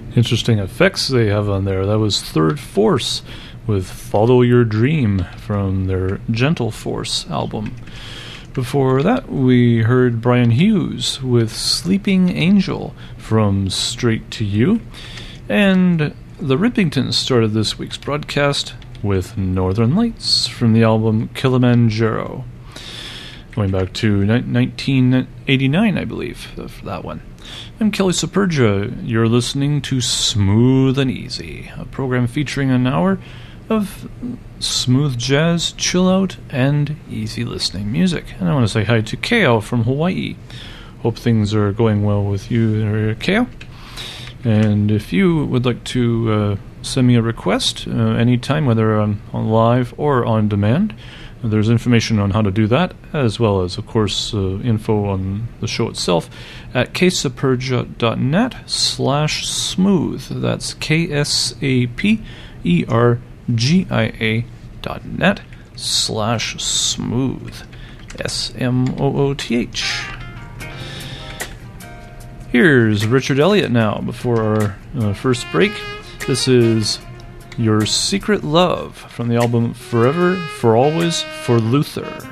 Interesting effects they have on there. That was Third Force with Follow Your Dream from their Gentle Force album. Before that, we heard Brian Hughes with Sleeping Angel from Straight to You. And the Rippingtons started this week's broadcast with Northern Lights from the album Kilimanjaro. Going back to 1989, I believe, for that one. I'm Kelly Superga. You're listening to Smooth and Easy, a program featuring an hour of smooth jazz, chill out, and easy listening music. And I want to say hi to Keo from Hawaii. Hope things are going well with you, Keo. And if you would like to send me a request anytime, whether on live or on demand, there's information on how to do that, as well as, of course, info on the show itself at ksapergia.net/smooth. That's ksapergia.net/smooth. SMOOTH. Here's Richard Elliott now before our first break. This is Your Secret Love from the album Forever, For Always, For Luther.